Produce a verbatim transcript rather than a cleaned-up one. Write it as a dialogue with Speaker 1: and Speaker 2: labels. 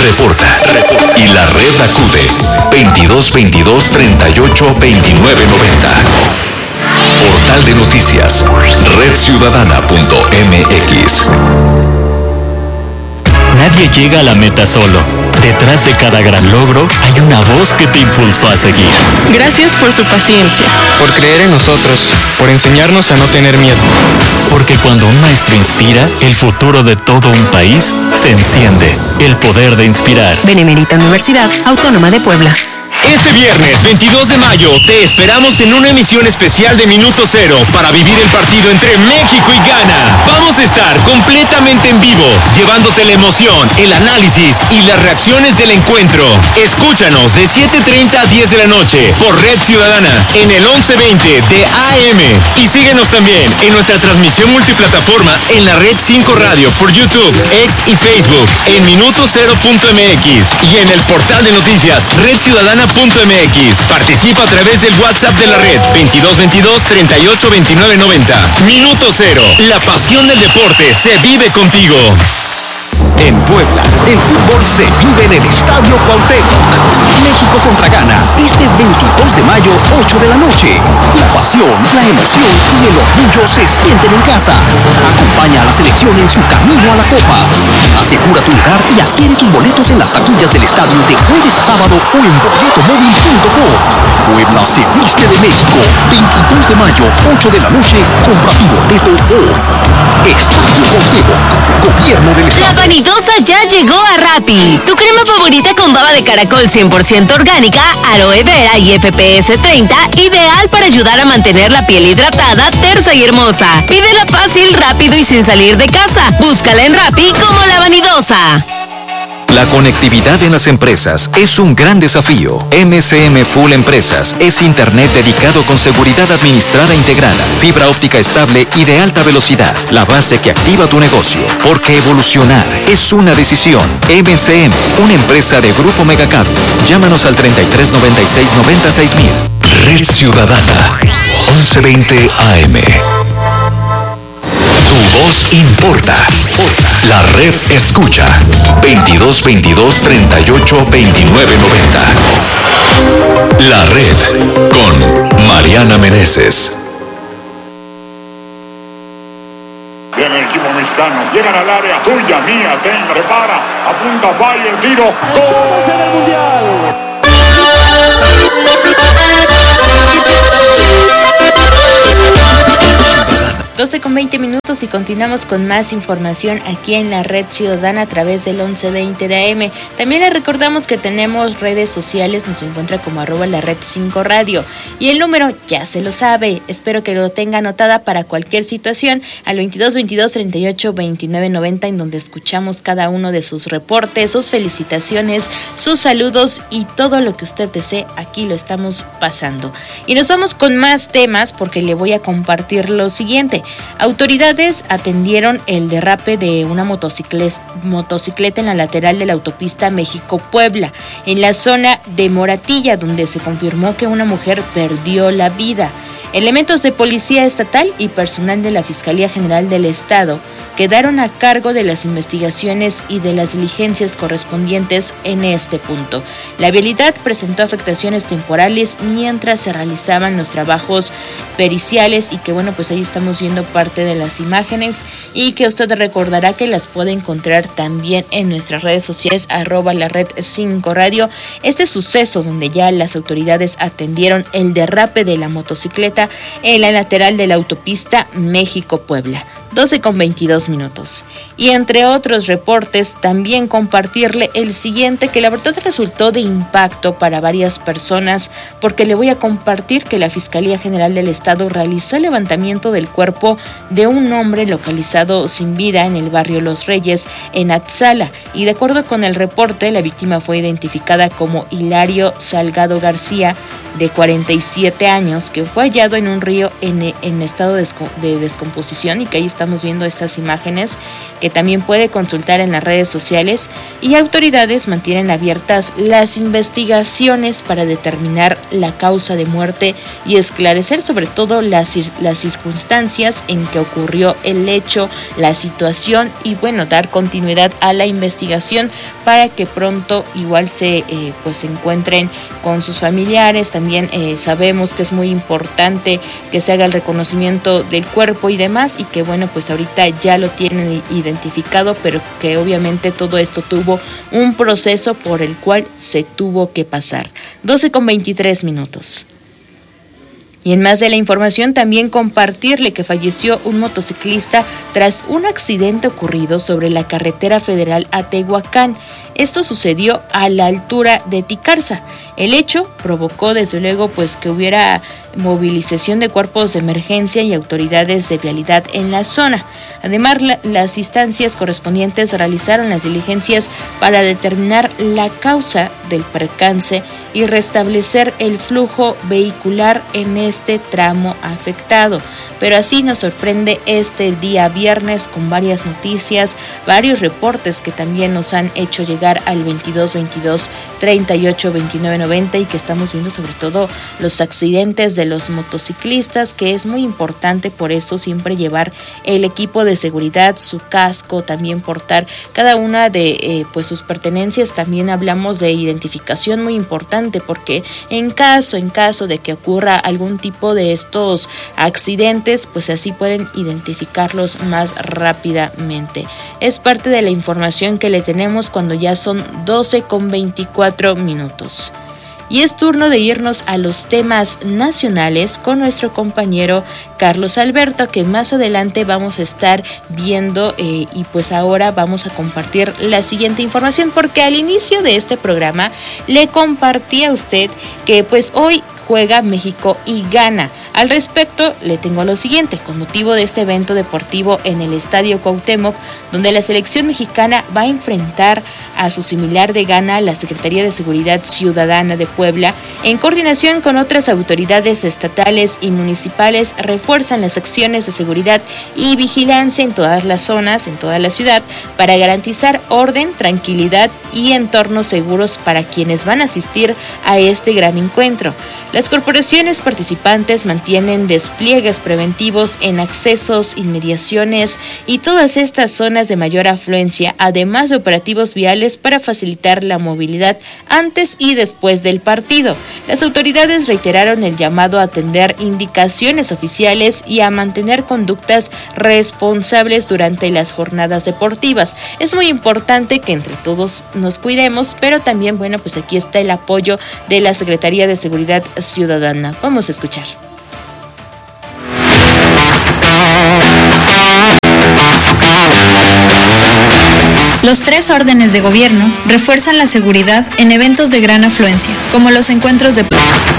Speaker 1: reporta. reporta. Y la red acude. veintidós veintidós treinta y ocho veintinueve noventa. Portal de noticias. red ciudadana punto m x.
Speaker 2: Nadie llega a la meta solo. Detrás de cada gran logro hay una voz que te impulsó a seguir.
Speaker 3: Gracias por su paciencia.
Speaker 4: Por creer en nosotros, por enseñarnos a no tener miedo.
Speaker 2: Porque cuando un maestro inspira, el futuro de todo un país se enciende. El poder de inspirar.
Speaker 5: Benemérita Universidad Autónoma de Puebla.
Speaker 6: Este viernes veintidós de mayo te esperamos en una emisión especial de Minuto Cero para vivir el partido entre México y Ghana. Vamos a estar completamente en vivo, llevándote la emoción, el análisis y las reacciones del encuentro. Escúchanos de siete treinta a diez de la noche por Red Ciudadana en el once veinte de A M. Y síguenos también en nuestra transmisión multiplataforma en la Red cinco Radio por YouTube, X y Facebook en minuto cero punto m x y en el portal de noticias red ciudadana punto m x. Participa a través del WhatsApp de la red veintidós veintidós treinta y ocho veintinueve noventa. Minuto Cero. La pasión del deporte se vive contigo.
Speaker 7: En Puebla, el fútbol se vive en el Estadio Cuauhtémoc. México contra Ghana, este veintidós de mayo, ocho de la noche. La pasión, la emoción y el orgullo se sienten en casa. Acompaña a la selección en su camino a la Copa. Asegura tu lugar y adquiere tus boletos en las taquillas del estadio de jueves a sábado o en boleto móvil punto com. Puebla se viste de México. veintidós de mayo, ocho de la noche. Compra tu boleto hoy. Estadio Cuauhtémoc, Gobierno del Estado.
Speaker 8: La vanidosa ya llegó a Rappi. Tu crema favorita con baba de caracol cien por ciento orgánica, aloe vera y F P S treinta, ideal para ayudar a mantener la piel hidratada, tersa y hermosa. Pídela fácil, rápido y sin salir de casa. Búscala en Rappi como La Vanidosa.
Speaker 1: La conectividad en las empresas es un gran desafío. M C M Full Empresas es internet dedicado con seguridad administrada integrada, fibra óptica estable y de alta velocidad, la base que activa tu negocio. Porque evolucionar es una decisión. M C M, una empresa de Grupo Megacable. Llámanos al treinta y tres noventa y seis noventa y seis mil. Red Ciudadana, once veinte A M. Tu voz importa. La red escucha. veintidós veintidós treinta y ocho veintinueve noventa. La red con Mariana Meneses.
Speaker 9: Viene el equipo mexicano. Llegan al área. Tuya, mía, ten, prepara. Apunta, falla el tiro. ¡Gol! ¡En el mundial!
Speaker 10: doce con veinte minutos y continuamos con más información aquí en la Red Ciudadana a través del once veinte de A M. También les recordamos que tenemos redes sociales, nos encuentra como arroba la Red cinco Radio. Y el número ya se lo sabe, espero que lo tenga anotada para cualquier situación, al veintidós veintidós treinta y ocho veintinueve noventa, en donde escuchamos cada uno de sus reportes, sus felicitaciones, sus saludos y todo lo que usted desee, aquí lo estamos pasando. Y nos vamos con más temas porque le voy a compartir lo siguiente. Autoridades atendieron el derrape de una motocicleta, motocicleta en la lateral de la autopista México-Puebla, en la zona de Moratilla, donde se confirmó que una mujer perdió la vida. Elementos de Policía Estatal y personal de la Fiscalía General del Estado quedaron a cargo de las investigaciones y de las diligencias correspondientes en este punto. La vialidad presentó afectaciones temporales mientras se realizaban los trabajos periciales y que bueno, pues ahí estamos viendo parte de las imágenes y que usted recordará que las puede encontrar también en nuestras redes sociales, arroba la Red cinco Radio. Este suceso donde ya las autoridades atendieron el derrape de la motocicleta en la lateral de la autopista México-Puebla. doce con veintidós minutos. Y entre otros reportes, también compartirle el siguiente, que la verdad resultó de impacto para varias personas, porque le voy a compartir que la Fiscalía General del Estado realizó el levantamiento del cuerpo de un hombre localizado sin vida en el barrio Los Reyes, en Atzala, y de acuerdo con el reporte, la víctima fue identificada como Hilario Salgado García, de cuarenta y siete años, que fue hallado en un río en, en estado de, de descomposición y que ahí está estamos viendo estas imágenes que también puede consultar en las redes sociales, y autoridades mantienen abiertas las investigaciones para determinar la causa de muerte y esclarecer sobre todo las, las circunstancias en que ocurrió el hecho, la situación y bueno, dar continuidad a la investigación para que pronto igual se eh, pues se encuentren con sus familiares. También eh, sabemos que es muy importante que se haga el reconocimiento del cuerpo y demás, y que bueno, pues ahorita ya lo tienen identificado, pero que obviamente todo esto tuvo un proceso por el cual se tuvo que pasar. doce con veintitrés minutos. Y en más de la información, también compartirle que falleció un motociclista tras un accidente ocurrido sobre la carretera federal a Tehuacán. Esto sucedió a la altura de Ticarza. El hecho provocó desde luego pues que hubiera movilización de cuerpos de emergencia y autoridades de vialidad en la zona. Además, la, las instancias correspondientes realizaron las diligencias para determinar la causa del percance y restablecer el flujo vehicular en este tramo afectado. Pero así nos sorprende este día viernes con varias noticias, varios reportes que también nos han hecho llegar al veintidós veintidós treinta y ocho veintinueve noventa, y que estamos viendo sobre todo los accidentes de los motociclistas, que es muy importante por eso siempre llevar el equipo de seguridad, su casco, también portar cada una de eh, pues sus pertenencias. También hablamos de identificación, muy importante, porque en caso en caso de que ocurra algún tipo de estos accidentes, pues así pueden identificarlos más rápidamente. Es parte de la información que le tenemos cuando ya son doce con veinticuatro minutos. Y es turno de irnos a los temas nacionales con nuestro compañero Carlos Alberto, que más adelante vamos a estar viendo eh, y pues ahora vamos a compartir la siguiente información, porque al inicio de este programa le compartí a usted que pues hoy juega México y Ghana. Al respecto, le tengo lo siguiente: con motivo de este evento deportivo en el Estadio Cuauhtémoc, donde la selección mexicana va a enfrentar a su similar de Ghana, la Secretaría de Seguridad Ciudadana de Puebla, en coordinación con otras autoridades estatales y municipales, refuerzan las acciones de seguridad y vigilancia en todas las zonas, en toda la ciudad, para garantizar orden, tranquilidad y entornos seguros para quienes van a asistir a este gran encuentro. Las corporaciones participantes mantienen despliegues preventivos en accesos, inmediaciones y todas estas zonas de mayor afluencia, además de operativos viales para facilitar la movilidad antes y después del partido. Las autoridades reiteraron el llamado a atender indicaciones oficiales y a mantener conductas responsables durante las jornadas deportivas. Es muy importante que entre todos nos cuidemos, pero también, bueno, pues aquí está el apoyo de la Secretaría de Seguridad Ciudadana. Vamos a escuchar.
Speaker 11: Los tres órdenes de gobierno refuerzan la seguridad en eventos de gran afluencia, como los encuentros de